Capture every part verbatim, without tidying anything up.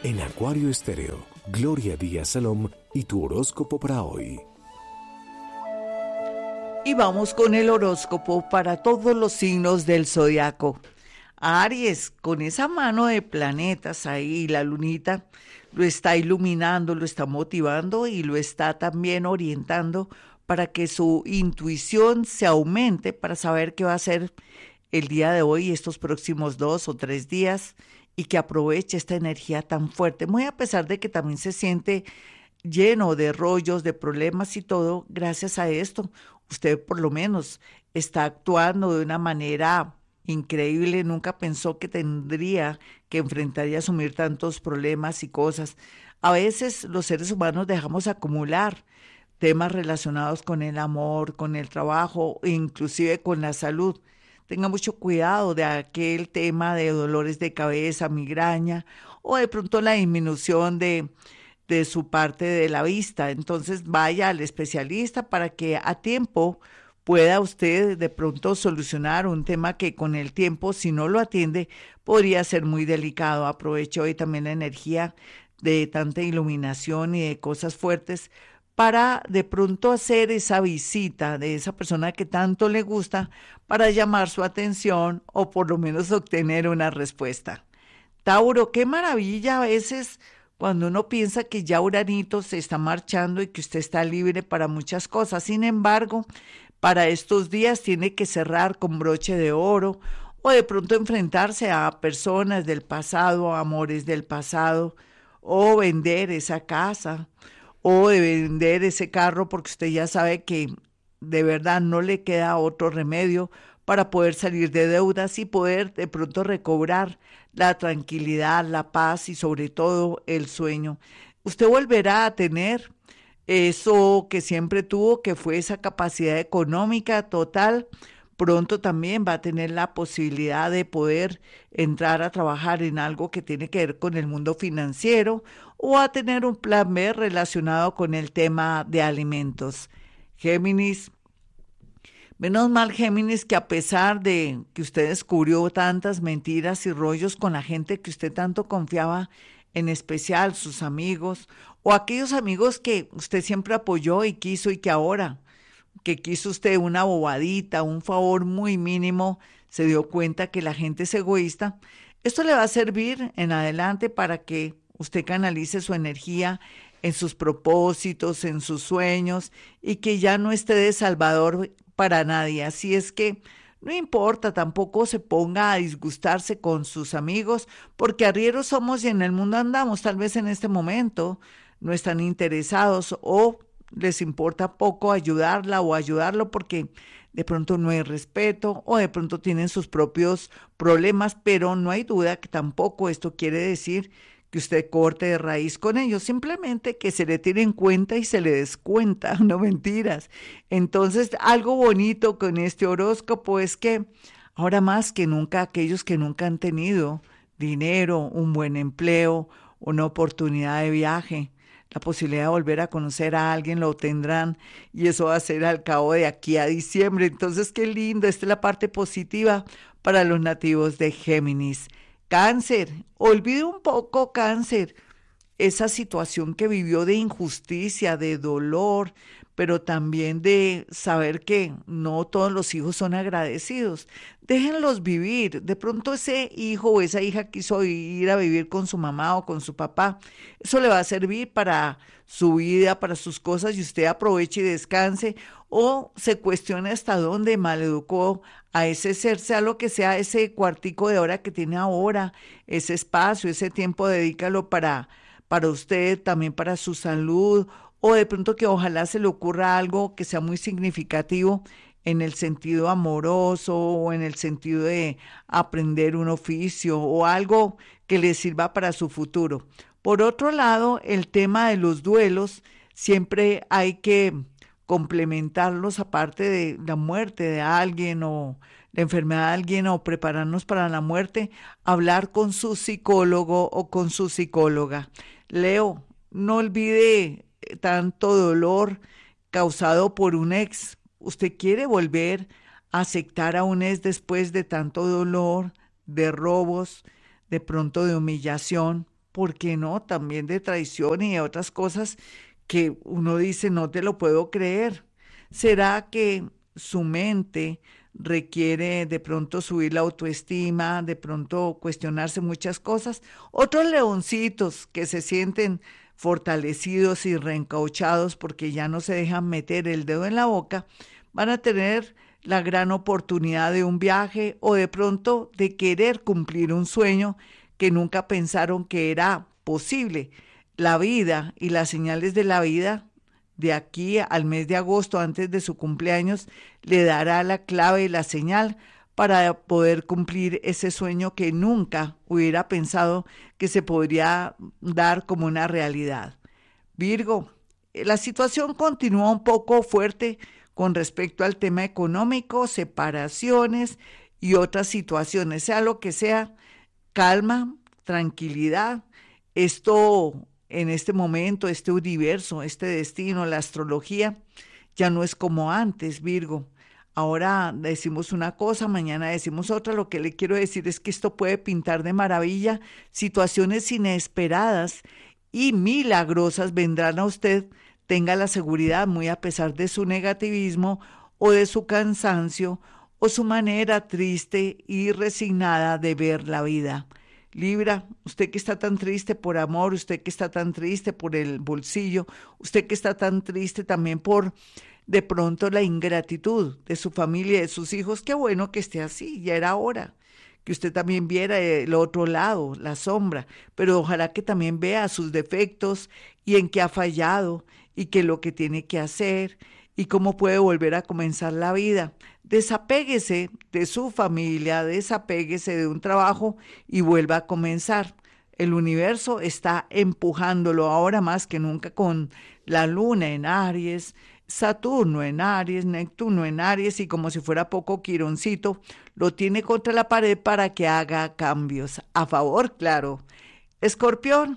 En Acuario Estéreo, Gloria Díaz Salom y tu horóscopo para hoy. Y vamos con el horóscopo para todos los signos del zodiaco. Aries, con esa mano de planetas ahí, la lunita lo está iluminando, lo está motivando y lo está también orientando para que su intuición se aumente para saber qué va a hacer el día de hoy, estos próximos dos o tres días, y que aproveche esta energía tan fuerte, muy a pesar de que también se siente lleno de rollos, de problemas y todo. Gracias a esto, usted por lo menos está actuando de una manera increíble. Nunca pensó que tendría que enfrentar y asumir tantos problemas y cosas. A veces los seres humanos dejamos acumular temas relacionados con el amor, con el trabajo, e inclusive con la salud. Tenga mucho cuidado de aquel tema de dolores de cabeza, migraña o de pronto la disminución de, de su parte de la vista. Entonces vaya al especialista para que a tiempo pueda usted de pronto solucionar un tema que con el tiempo, si no lo atiende, podría ser muy delicado. Aproveche hoy también la energía de tanta iluminación y de cosas fuertes para de pronto hacer esa visita de esa persona que tanto le gusta para llamar su atención o por lo menos obtener una respuesta. Tauro, qué maravilla a veces cuando uno piensa que ya Uranito se está marchando y que usted está libre para muchas cosas. Sin embargo, para estos días tiene que cerrar con broche de oro o de pronto enfrentarse a personas del pasado, amores del pasado, o vender esa casa o de vender ese carro porque usted ya sabe que de verdad no le queda otro remedio para poder salir de deudas y poder de pronto recobrar la tranquilidad, la paz y sobre todo el sueño. Usted volverá a tener eso que siempre tuvo, que fue esa capacidad económica total. Pronto también va a tener la posibilidad de poder entrar a trabajar en algo que tiene que ver con el mundo financiero o a tener un plan B relacionado con el tema de alimentos. Géminis, menos mal Géminis que a pesar de que usted descubrió tantas mentiras y rollos con la gente que usted tanto confiaba, en especial sus amigos o aquellos amigos que usted siempre apoyó y quiso y que ahora que quiso usted una bobadita, un favor muy mínimo, se dio cuenta que la gente es egoísta. Esto le va a servir en adelante para que usted canalice su energía en sus propósitos, en sus sueños y que ya no esté de salvador para nadie. Así es que no importa, tampoco se ponga a disgustarse con sus amigos, porque arrieros somos y en el mundo andamos. Tal vez en este momento no están interesados o les importa poco ayudarla o ayudarlo porque de pronto no hay respeto o de pronto tienen sus propios problemas, pero no hay duda que tampoco esto quiere decir que usted corte de raíz con ellos, simplemente que se le tiene en cuenta y se le descuenta, no mentiras. Entonces, algo bonito con este horóscopo es que ahora más que nunca aquellos que nunca han tenido dinero, un buen empleo, una oportunidad de viaje, la posibilidad de volver a conocer a alguien lo tendrán y eso va a ser al cabo de aquí a diciembre. Entonces, qué lindo, esta es la parte positiva para los nativos de Géminis. Cáncer, olvide un poco Cáncer, esa situación que vivió de injusticia, de dolor, pero también de saber que no todos los hijos son agradecidos. Déjenlos vivir. De pronto ese hijo o esa hija quiso ir a vivir con su mamá o con su papá. Eso le va a servir para su vida, para sus cosas, y usted aproveche y descanse o se cuestione hasta dónde maleducó a ese ser, sea lo que sea, ese cuartico de hora que tiene ahora, ese espacio, ese tiempo, dedícalo para, para usted, también para su salud, o de pronto que ojalá se le ocurra algo que sea muy significativo en el sentido amoroso o en el sentido de aprender un oficio o algo que le sirva para su futuro. Por otro lado, el tema de los duelos, siempre hay que complementarlos aparte de la muerte de alguien o la enfermedad de alguien o prepararnos para la muerte, hablar con su psicólogo o con su psicóloga. Leo, no olvide tanto dolor causado por un ex. ¿Usted quiere volver a aceptar a un ex después de tanto dolor, de robos, de pronto de humillación? ¿por qué no? También de traición y de otras cosas que uno dice, no te lo puedo creer. ¿Será que su mente requiere de pronto subir la autoestima, de pronto cuestionarse muchas cosas? Otros leoncitos que se sienten fortalecidos y reencauchados porque ya no se dejan meter el dedo en la boca, van a tener la gran oportunidad de un viaje o de pronto de querer cumplir un sueño que nunca pensaron que era posible. La vida y las señales de la vida de aquí al mes de agosto, antes de su cumpleaños, le dará la clave y la señal para poder cumplir ese sueño que nunca hubiera pensado que se podría dar como una realidad. Virgo, la situación continúa un poco fuerte con respecto al tema económico, separaciones y otras situaciones, sea lo que sea, calma, tranquilidad. Esto en este momento, este universo, este destino, la astrología, ya no es como antes, Virgo. Ahora decimos una cosa, mañana decimos otra. Lo que le quiero decir es que esto puede pintar de maravilla, situaciones inesperadas y milagrosas vendrán a usted. Tenga la seguridad, muy a pesar de su negativismo o de su cansancio o su manera triste y resignada de ver la vida. Libra, usted que está tan triste por amor, usted que está tan triste por el bolsillo, usted que está tan triste también por de pronto la ingratitud de su familia y de sus hijos, qué bueno que esté así, ya era hora que usted también viera el otro lado, la sombra, pero ojalá que también vea sus defectos y en qué ha fallado y qué es lo que tiene que hacer y cómo puede volver a comenzar la vida. Desapéguese de su familia, desapéguese de un trabajo y vuelva a comenzar. El universo está empujándolo ahora más que nunca con la luna en Aries, Saturno en Aries, Neptuno en Aries y como si fuera poco Quironcito, lo tiene contra la pared para que haga cambios. A favor, claro. Escorpión,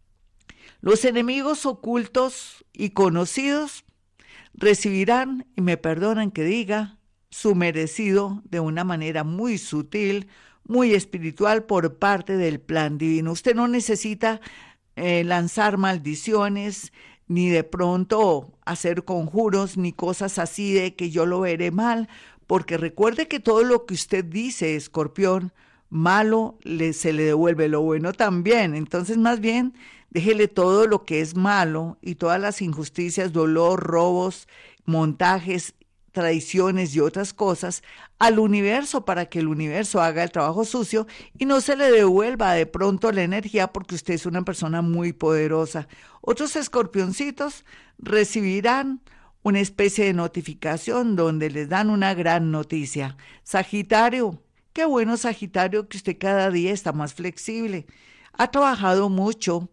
los enemigos ocultos y conocidos recibirán, y me perdonan que diga, su merecido de una manera muy sutil, muy espiritual por parte del plan divino. Usted no necesita eh, lanzar maldiciones, ni de pronto hacer conjuros, ni cosas así de que yo lo veré mal, porque recuerde que todo lo que usted dice, Escorpión, malo le, se le devuelve lo bueno también. Entonces, más bien, déjele todo lo que es malo y todas las injusticias, dolor, robos, montajes, traiciones y otras cosas al universo para que el universo haga el trabajo sucio y no se le devuelva de pronto la energía porque usted es una persona muy poderosa. Otros escorpioncitos recibirán una especie de notificación donde les dan una gran noticia. Sagitario, qué bueno Sagitario que usted cada día está más flexible. Ha trabajado mucho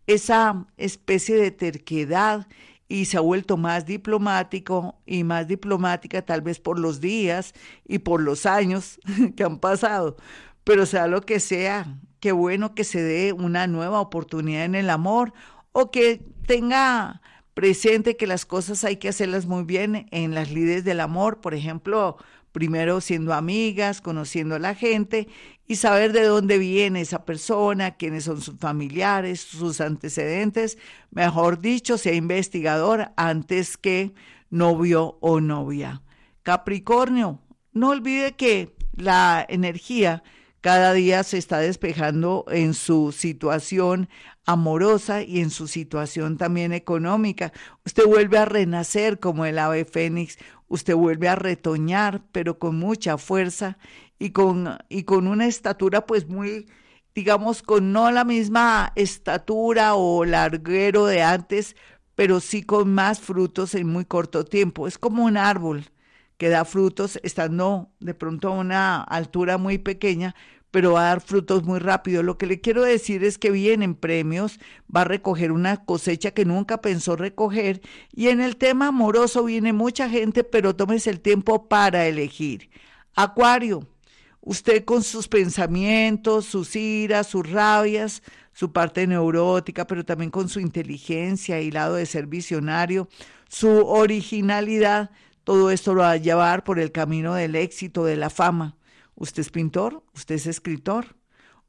esa especie de terquedad y se ha vuelto más diplomático y más diplomática tal vez por los días y por los años que han pasado. Pero sea lo que sea, qué bueno que se dé una nueva oportunidad en el amor o que tenga presente que las cosas hay que hacerlas muy bien en las lides del amor, por ejemplo, primero siendo amigas, conociendo a la gente y saber de dónde viene esa persona, quiénes son sus familiares, sus antecedentes, mejor dicho, sea investigador antes que novio o novia. Capricornio, no olvide que la energía cada día se está despejando en su situación amorosa y en su situación también económica. Usted vuelve a renacer como el ave fénix, usted vuelve a retoñar, pero con mucha fuerza y con, y con una estatura pues muy, digamos, con no la misma estatura o larguero de antes, pero sí con más frutos en muy corto tiempo. Es como un árbol que da frutos estando de pronto a una altura muy pequeña, pero va a dar frutos muy rápido. Lo que le quiero decir es que vienen premios, va a recoger una cosecha que nunca pensó recoger, y en el tema amoroso viene mucha gente, pero tómese el tiempo para elegir. Acuario, usted con sus pensamientos, sus iras, sus rabias, su parte neurótica, pero también con su inteligencia y lado de ser visionario, su originalidad, todo esto lo va a llevar por el camino del éxito, de la fama. Usted es pintor, usted es escritor,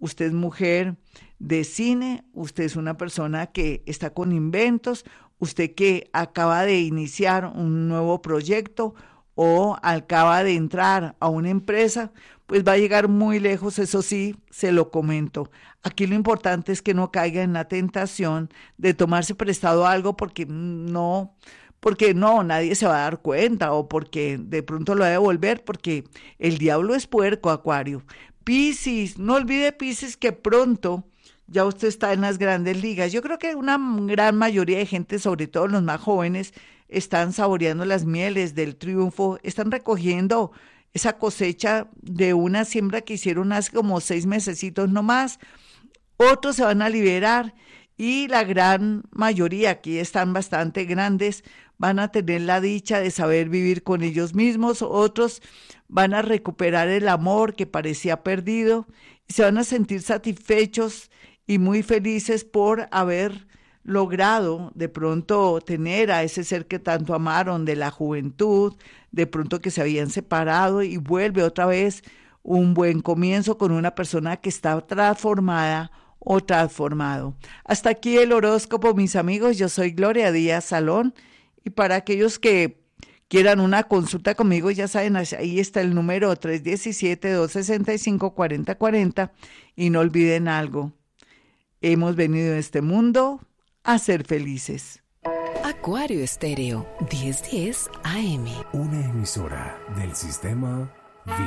usted es mujer de cine, usted es una persona que está con inventos, usted que acaba de iniciar un nuevo proyecto o acaba de entrar a una empresa, pues va a llegar muy lejos, eso sí, se lo comento. Aquí lo importante es que no caiga en la tentación de tomarse prestado algo porque no, porque no, nadie se va a dar cuenta o porque de pronto lo va a devolver, porque el diablo es puerco, Acuario. Piscis, no olvide, Piscis, que pronto ya usted está en las grandes ligas. Yo creo que una gran mayoría de gente, sobre todo los más jóvenes, están saboreando las mieles del triunfo, están recogiendo esa cosecha de una siembra que hicieron hace como seis mesecitos nomás. Otros se van a liberar y la gran mayoría, aquí están bastante grandes, van a tener la dicha de saber vivir con ellos mismos. Otros van a recuperar el amor que parecía perdido y se van a sentir satisfechos y muy felices por haber logrado de pronto tener a ese ser que tanto amaron de la juventud, de pronto que se habían separado y vuelve otra vez un buen comienzo con una persona que está transformada o transformado. Hasta aquí el horóscopo, mis amigos. Yo soy Gloria Díaz Salón y para aquellos que quieran una consulta conmigo, ya saben, ahí está el número tres uno siete, dos seis cinco, cuatro cero cuatro cero y no olviden algo. Hemos venido a este mundo a ser felices. Acuario Estéreo, diez diez A M. Una emisora del sistema